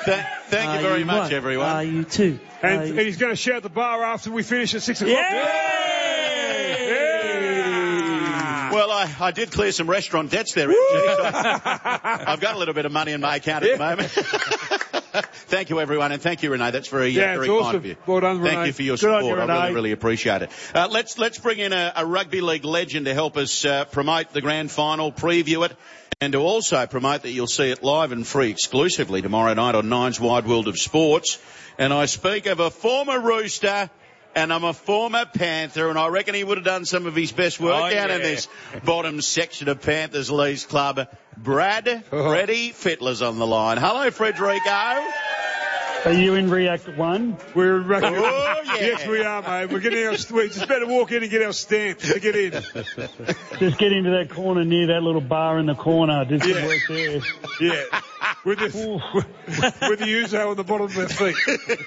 Thank you very much, everyone. Are you too? And he's going to shout the bar after we finish at 6 o'clock. Well, I did clear some restaurant debts there, actually. So I've got a little bit of money in my account at the moment. Thank you, everyone, and thank you, Renee. That's very awesome. kind of you. Well done, Renee. Thank you for your Good on support. you, I really appreciate it. Let's bring in a rugby league legend to help us promote the grand final, preview it, and to also promote that you'll see it live and free exclusively tomorrow night on Nine's Wide World of Sports. And I speak of a former Rooster, and I'm a former Panther, and I reckon he would have done some of his best work down in this bottom section of Panthers Leagues Club. Freddie Fittler's on the line. Hello, Frederico. Are you in React 1? We're in React 1. Yes, we are, mate. We're getting we just better walk in and get our stamps to get in. Just get into that corner near that little bar in the corner. Just work there. Yeah. With the Uzo on the bottom of our feet.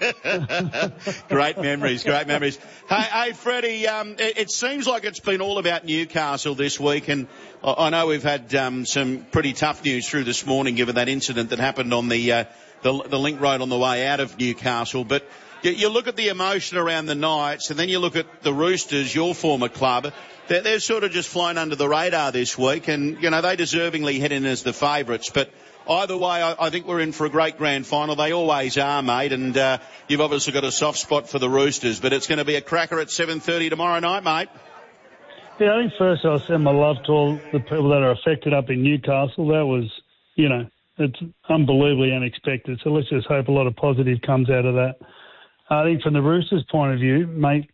Great memories. Hey, Freddie, it seems like it's been all about Newcastle this week, and I know we've had some pretty tough news through this morning given that incident that happened on the link road on the way out of Newcastle. But you look at the emotion around the Knights, and then you look at the Roosters, your former club. They're sort of just flown under the radar this week, and, you know, they deservingly head in as the favourites. But either way, I think we're in for a great grand final. They always are, mate, and you've obviously got a soft spot for the Roosters. But it's going to be a cracker at 7:30 tomorrow night, mate. Yeah, I think first I'll send my love to all the people that are affected up in Newcastle. That was, you know, it's unbelievably unexpected. So let's just hope a lot of positive comes out of that. I think from the Roosters' point of view, mate,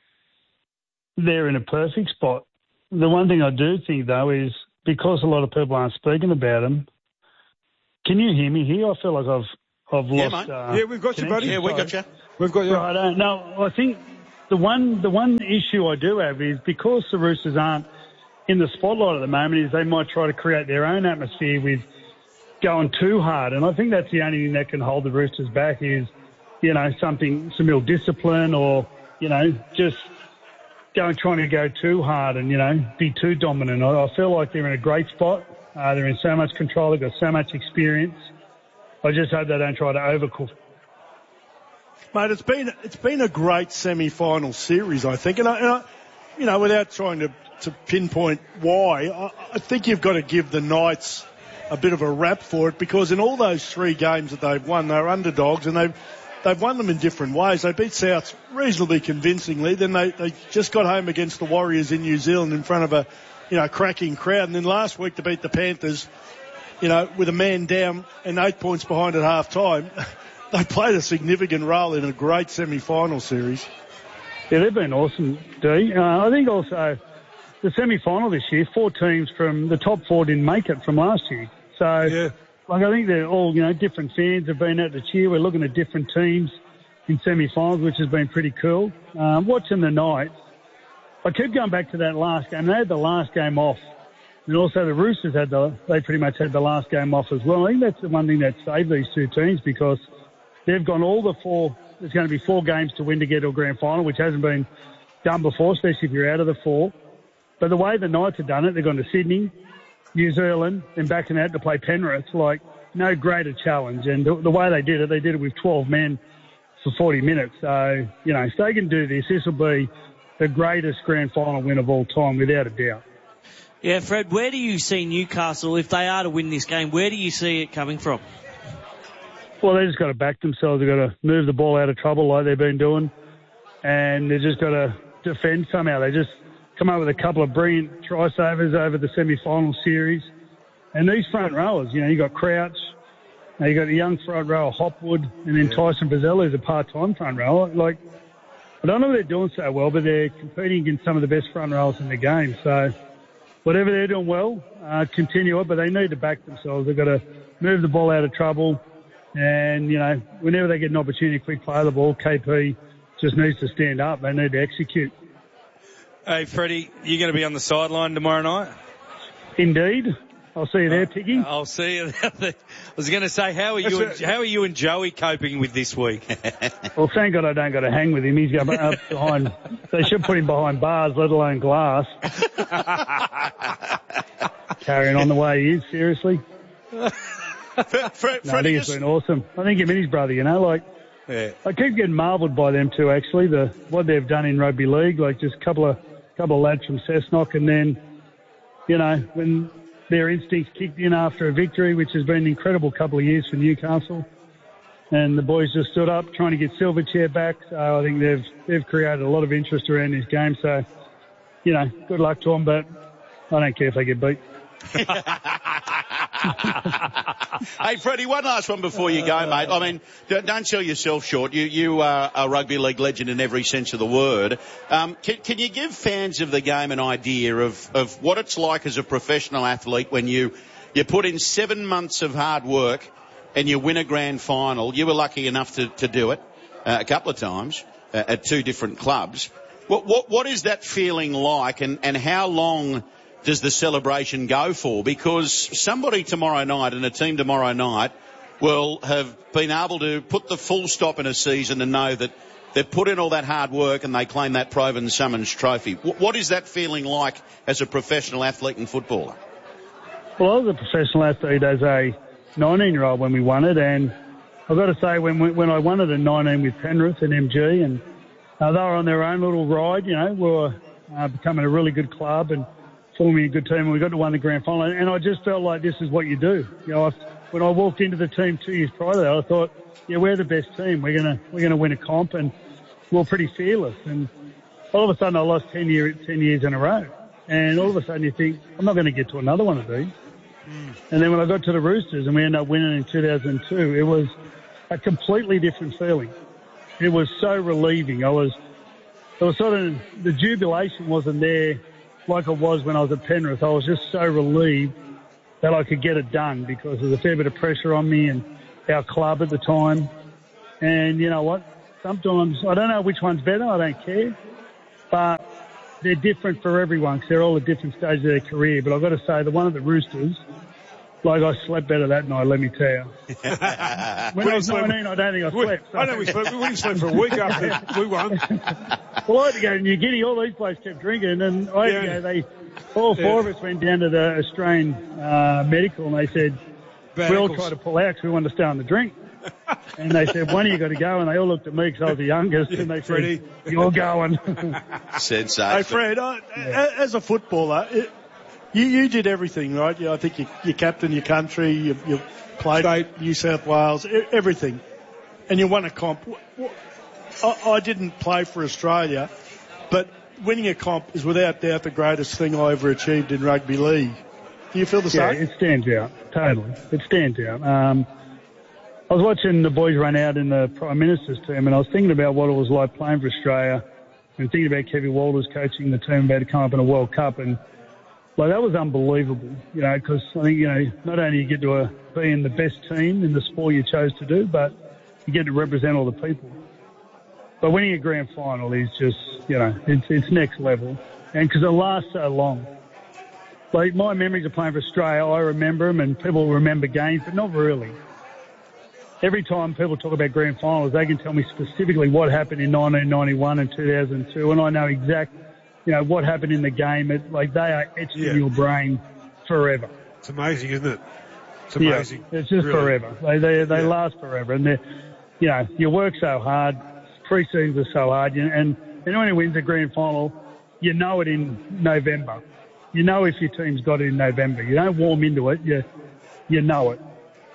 they're in a perfect spot. The one thing I do think, though, is because a lot of people aren't speaking about them, can you hear me here? I feel like I've lost... Yeah, we've got you, buddy. Yeah, we got you. We've got you. Right, no, I think the one issue I do have is because the Roosters aren't in the spotlight at the moment is they might try to create their own atmosphere with going too hard. And I think that's the only thing that can hold the Roosters back is, you know, some real discipline or, you know, just trying to go too hard and, you know, be too dominant. I feel like they're in a great spot. They're in so much control. They've got so much experience. I just hope they don't try to overcook. Mate, it's been a great semi-final series, I think. And I you know, without trying to pinpoint why, I think you've got to give the Knights a bit of a rap for it because in all those three games that they've won, they're underdogs and they've won them in different ways. They beat Souths reasonably convincingly. Then they just got home against the Warriors in New Zealand in front of a, you know, cracking crowd. And then last week to beat the Panthers, you know, with a man down and 8 points behind at half time. They played a significant role in a great semi-final series. Yeah, they've been awesome, D. I think also the semi-final this year, 4 teams from the top 4 didn't make it from last year. So, like, I think they're all, you know, different fans have been out to cheer. We're looking at different teams in semi-finals, which has been pretty cool. Watching the Knights, I keep going back to that last game. They had the last game off. And also the Roosters they pretty much had the last game off as well. I think that's the one thing that saved these two teams because they've gone all the 4. There's going to be 4 games to win to get to a grand final, which hasn't been done before, especially if you're out of the 4. But the way the Knights have done it, they've gone to Sydney, New Zealand, then back out to play Penrith, like no greater challenge. And the way they did it with 12 men for 40 minutes. So, you know, if they can do this will be the greatest grand final win of all time, without a doubt. Yeah, Fred, where do you see Newcastle, if they are to win this game, where do you see it coming from? Well, they just got to back themselves. They've got to move the ball out of trouble like they've been doing. And they've just got to defend somehow. They just come up with a couple of brilliant try savers over the semi-final series. And these front rowers, you know, you got Crouch, you got the young front rower Hopwood, and then Tyson Frizzell, who's a part-time front rower. Like, I don't know what they're doing so well, but they're competing against some of the best front rowers in the game. So whatever they're doing well, continue it, but they need to back themselves. They've got to move the ball out of trouble. And, you know, whenever they get an opportunity to quick play the ball, KP just needs to stand up. They need to execute. Hey, Freddie, you're going to be on the sideline tomorrow night? Indeed. I'll see you there, Tiggy. I'll see you there. I was going to say, how are you and Joey coping with this week? Well, thank God I don't got to hang with him. He's going up behind. They should put him behind bars, let alone glass. Carrying on the way he is, seriously. I think it's been awesome. I think him and his brother, Yeah. I keep getting marvelled by them too, actually, what they've done in rugby league, like just a couple of lads from Cessnock, and then, when their instincts kicked in after a victory, which has been an incredible couple of years for Newcastle, and the boys just stood up trying to get Silverchair back. So I think they've created a lot of interest around this game. So, good luck to them, but I don't care if they get beat. Hey, Freddie, one last one before you go, mate. I mean, don't sell yourself short. You are a rugby league legend in every sense of the word. Can you give fans of the game an idea of what it's like as a professional athlete when you put in 7 months of hard work and you win a grand final? You were lucky enough to do it a couple of times at 2 different clubs. What is that feeling like, and how long does the celebration go for? Because somebody tomorrow night and a team tomorrow night will have been able to put the full stop in a season and know that they've put in all that hard work and they claim that Provan Summons trophy. What is that feeling like as a professional athlete and footballer? Well, I was a professional athlete as a 19-year-old when we won it, and I've got to say when I won it at 19 with Penrith and MG, and they were on their own little ride, we were becoming a really good club and forming a good team, and we got to win the grand final, and I just felt like this is what you do. When I walked into the team 2 years prior to that, I thought, we're the best team. We're gonna win a comp, and we're pretty fearless. And all of a sudden, I lost 10 years in a row, and all of a sudden you think, I'm not going to get to another one of these. And then when I got to the Roosters and we ended up winning in 2002, it was a completely different feeling. It was so relieving. It was sort of, the jubilation wasn't there like it was when I was at Penrith. I was just so relieved that I could get it done because there was a fair bit of pressure on me and our club at the time. And you know what? Sometimes, I don't know which one's better, I don't care. But they're different for everyone because they're all at different stages of their career. But I've got to say, the one at the Roosters, I slept better that night, let me tell you. When I was 19, I don't think I slept. So. I know we didn't sleep for a week after we won. Well, I had to go to New Guinea. All these blokes kept drinking, and I had to go. All 4 of us went down to the Australian medical, and they said, we all tried to pull out because we wanted to stay on the drink. And they said, one of you got to go, and they all looked at me because I was the youngest, and they said, you're going. Sensation. Hey, Fred, as a footballer, you did everything, right? I think you captained your country, you played New South Wales, everything. And you won a comp. I didn't play for Australia, but winning a comp is without doubt the greatest thing I ever achieved in rugby league. Do you feel the same? Yeah, it stands out. Totally. It stands out. I was watching the boys run out in the Prime Minister's team, and I was thinking about what it was like playing for Australia and thinking about Kevin Walters coaching the team about to come up in a World Cup. And that was unbelievable, because I think, not only you get to be in the best team in the sport you chose to do, but you get to represent all the people. But winning a grand final is just, it's next level. And because it lasts so long. My memories of playing for Australia, I remember them, and people remember games, but not really. Every time people talk about grand finals, they can tell me specifically what happened in 1991 and 2002, and I know exactly, what happened in the game. They are etched in your brain forever. It's amazing, isn't it? It's amazing. Yeah, it's just really. Forever. They last forever, and you work so hard. Pre-seasons are so hard, and anyone who wins a grand final, you know it in November. You know if your team's got it in November. You don't warm into it. You know it.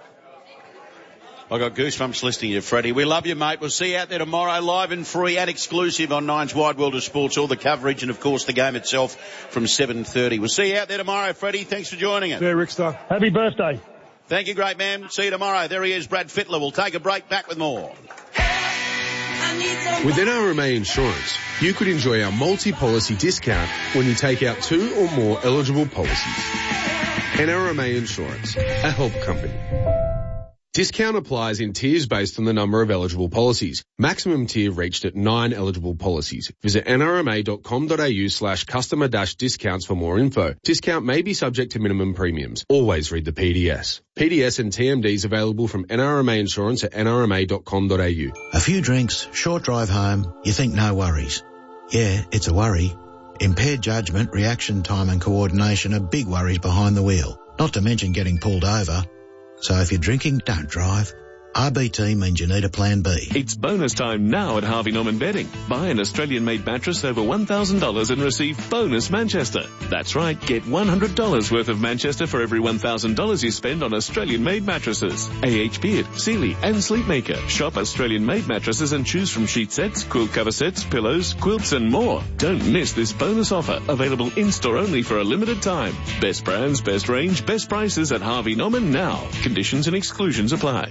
I got goosebumps listening to you, Freddie. We love you, mate. We'll see you out there tomorrow, live and free and exclusive on Nine's Wide World of Sports. All the coverage and, of course, the game itself from 7:30. We'll see you out there tomorrow, Freddie. Thanks for joining us. Yeah, Rickster. Happy birthday. Thank you, great man. See you tomorrow. There he is, Brad Fittler. We'll take a break. Back with more. With NRMA Insurance, you could enjoy our multi-policy discount when you take out 2 or more eligible policies. NRMA Insurance, a help company. Discount applies in tiers based on the number of eligible policies. Maximum tier reached at 9 eligible policies. Visit nrma.com.au/customer-discounts for more info. Discount may be subject to minimum premiums. Always read the PDS. PDS and TMDs available from NRMA Insurance at nrma.com.au. A few drinks, short drive home, you think no worries. Yeah, it's a worry. Impaired judgment, reaction time and coordination are big worries behind the wheel. Not to mention getting pulled over. So if you're drinking, don't drive. RBT means you need a plan B. It's bonus time now at Harvey Norman Bedding. Buy an Australian-made mattress over $1,000 and receive bonus Manchester. That's right, get $100 worth of Manchester for every $1,000 you spend on Australian-made mattresses. AH Beard, Sealy and Sleepmaker. Shop Australian-made mattresses and choose from sheet sets, quilt cover sets, pillows, quilts and more. Don't miss this bonus offer, available in-store only for a limited time. Best brands, best range, best prices at Harvey Norman now. Conditions and exclusions apply.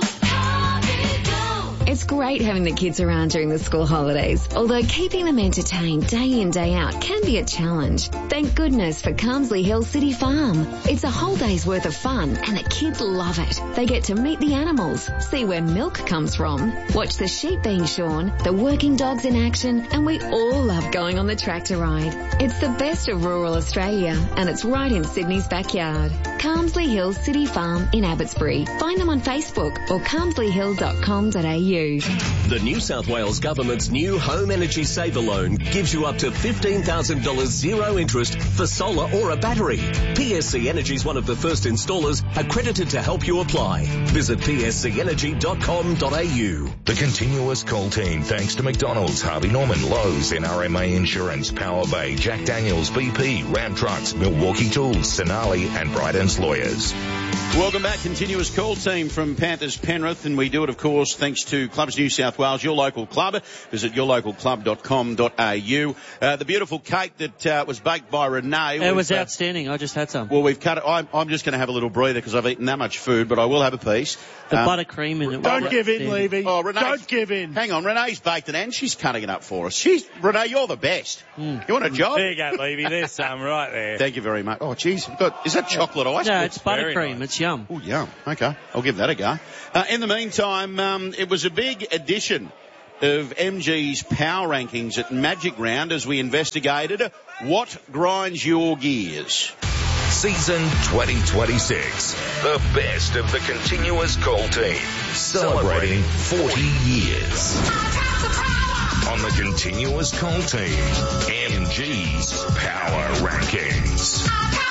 It's great having the kids around during the school holidays, although keeping them entertained day in, day out can be a challenge. Thank goodness for Carmsley Hill City Farm. It's a whole day's worth of fun and the kids love it. They get to meet the animals, see where milk comes from, watch the sheep being shorn, the working dogs in action, and we all love going on the tractor ride. It's the best of rural Australia and it's right in Sydney's backyard. Carmsley Hill City Farm in Abbotsbury. Find them on Facebook or carmsleyhill.com.au. The New South Wales Government's new Home Energy Saver Loan gives you up to $15,000 zero interest for solar or a battery. PSC Energy is one of the first installers accredited to help you apply. Visit pscenergy.com.au. The continuous call team thanks to McDonald's, Harvey Norman, Lowe's, NRMA Insurance, Power Bay, Jack Daniels, BP, Ram Trucks, Milwaukee Tools, Sonali and Brydens Lawyers. Welcome back. Continuous call team from Panthers Penrith, and we do it, of course, thanks to Clubs New South Wales, your local club. Visit yourlocalclub.com.au. The beautiful cake that was baked by Renee. It was outstanding. I just had some. Well, we've cut it. I'm just going to have a little breather because I've eaten that much food, but I will have a piece. The buttercream in it. Don't give in, Levy. Oh, Don't give in. Hang on, Renee's baked it and she's cutting it up for us. Renee, you're the best. You want a job? There you go, Levy. There's some right there. Thank you very much. Oh, geez. Is that chocolate ice? No, it's buttercream. Nice. It's yum. Oh, yum. Okay. I'll give that a go. In the meantime, it was a big edition of MG's Power Rankings at Magic Round as we investigated what grinds your gears. Season 2026. The best of the continuous call team. Celebrating 40 years. On the continuous call team, MG's Power Rankings.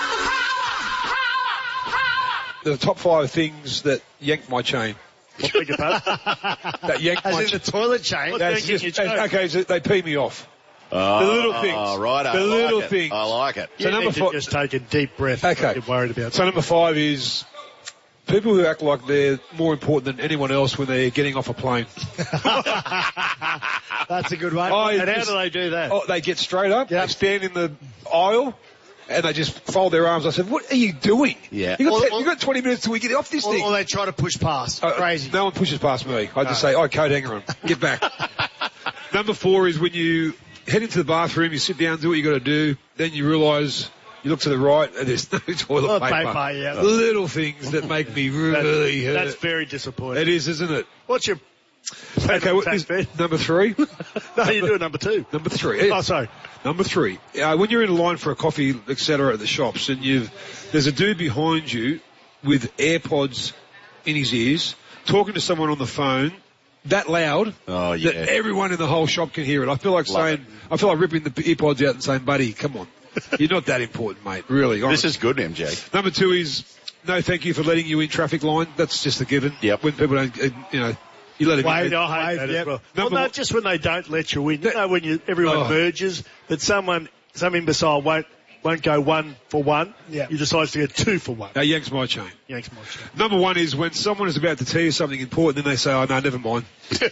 The top 5 things that yanked my chain. What beg your pardon? That yanked my chain. The toilet chain? Okay, so they pee me off. The little things. Oh, right. The little things. I like it. So number 5. Just take a deep breath. Okay. Get worried about. So number 5 is people who act like they're more important than anyone else when they're getting off a plane. That's a good one. And how do they do that? Oh, they get straight up. Yep. They stand in the aisle. And they just fold their arms. I said, what are you doing? Yeah. You got 20 minutes till we get off this thing. Or they try to push past. Crazy. No one pushes past me. I just say, coat hanger on. Get back. Number 4 is when you head into the bathroom, you sit down, do what you got to do. Then you realise, you look to the right, and there's no toilet paper. Yeah. Little things that make me really hurt. That's very disappointing. It is, isn't it? What's your... Okay, number 3? No, you do it number 2. Number 3. Oh, sorry. Number 3. When you're in line for a coffee, etc., at the shops, and there's a dude behind you with AirPods in his ears, talking to someone on the phone that loud that everyone in the whole shop can hear it. I feel like ripping the AirPods out and saying, buddy, come on. You're not that important, mate. Really. Honest. This is good, MJ. Number 2 is no thank you for letting you in traffic line. That's just a given. Yep. When people don't, you let them in. I hate that as well. Not just when they don't let you in. You know, when everyone merges, that some imbecile won't go 1 for 1. Yeah. You decide to get 2 for 1. That yanks my chain. Number 1 is when someone is about to tell you something important, then they say, oh, no, never mind.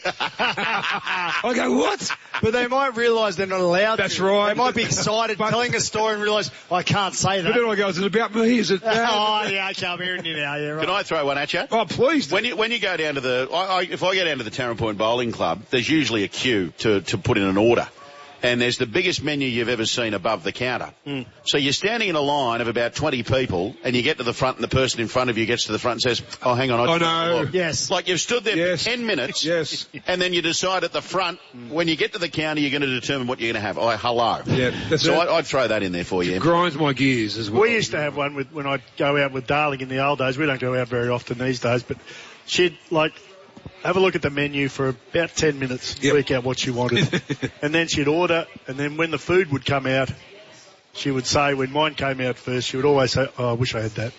I go, what? But they might realise they're not allowed That's to. right. They might be excited telling a story and realise, I can't say that. But then I go, is it about me? Is it? Oh, yeah, okay, I'm hearing you now. Yeah, right. Can I throw one at you? Oh, please. When you go down to if I go down to the Tarrant Point Bowling Club, there's usually a queue to put in an order. And there's the biggest menu you've ever seen above the counter. So you're standing in a line of about 20 people, and you get to the front, and the person in front of you gets to the front and says, oh, hang on. I know. Yes. Like you've stood there for 10 minutes. Yes. And then you decide at the front, when you get to the counter, you're going to determine what you're going to have. Oh, hello. Yeah. I'd throw that in there for you. It grinds my gears as well. We used to have one when I'd go out with Darling in the old days. We don't go out very often these days, but she'd have a look at the menu for about 10 minutes, work out what she wanted. And then she'd order, and then when the food would come out, she would say when mine came out first, she would always say, "Oh, I wish I had that."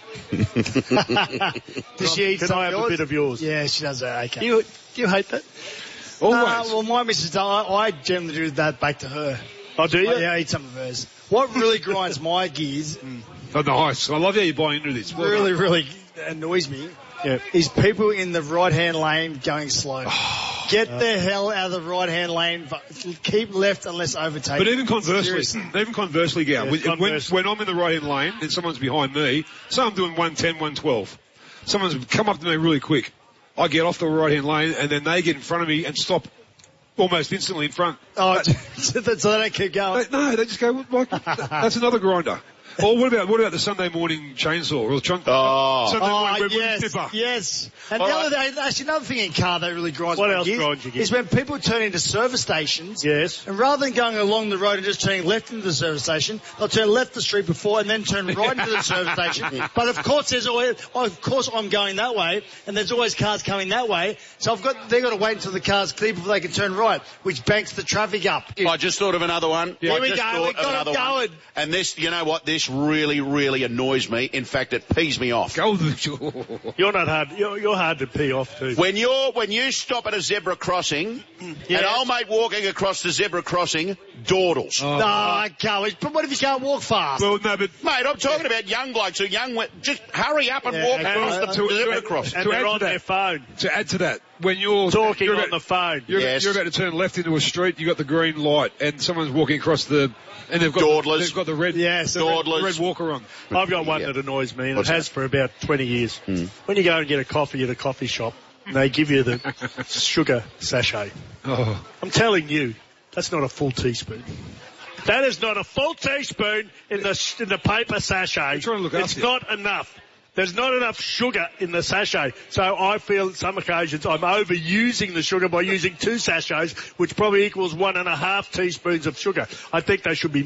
Does she eat Can some I of have yours? a bit of yours? Yeah, she does that. Okay. Do you hate that? Always. Well, my missus, I generally do that back to her. Oh, do you? Yeah, I eat some of hers. What really grinds my gears, Oh, nice. I love how you're buying into this. Well really, done. really annoys me, Yeah. is people in the right-hand lane going slow. Get the hell out of the right-hand lane. Keep left unless overtaken. But even conversely, Gal, Yeah, when conversely. I'm in the right-hand lane and someone's behind me, so I'm doing 110, 112. Someone's come up to me really quick. I get off the right-hand lane and then they get in front of me and stop almost instantly in front. Oh, so they don't keep going. They just go, like, that's another grinder. Or what about the Sunday morning chainsaw or the Sunday morning web snipper? Yes. And All the right. other day, actually another thing in car that really grinds What my else gears grinds your gears? is when people turn into service stations. Yes. And rather than going along the road and just turning left into the service station, they'll turn left the street before and then turn right into the service station. But of course I'm going that way, and there's always cars coming that way. So they've got to wait until the car's clear before they can turn right, which banks the traffic up. I just thought of another one. Here we go. We've got them going. And this, you know what? This really, really annoys me. In fact, it pees me off. You're not hard. You're hard to pee off too. When you stop at a zebra crossing, Yes. and old mate walking across the zebra crossing dawdles. No, I can't. But what if you can't walk fast? Well, no, but Mate, I'm talking about young blokes just hurry up and walk across the zebra crossing. And they're on their phone. to add to that, when you're Talking you're on the phone. Yes. you're about to turn left into a street, you've got the green light, and someone's walking across and they've got Dawdlers. they've got the red, Dawdlers. the red walker on. I've got one Yeah. that annoys me, and What's it has for about 20 years. When you go and get a coffee at a coffee shop, they give you the sugar sachet. Oh. I'm telling you, that's not a full teaspoon. That is not a full teaspoon in the paper sachet. You're trying to look It's after not enough. There's not enough sugar in the sachet. So I feel at some occasions I'm overusing the sugar by using 2 sachets, which probably equals 1.5 teaspoons of sugar. I think they should be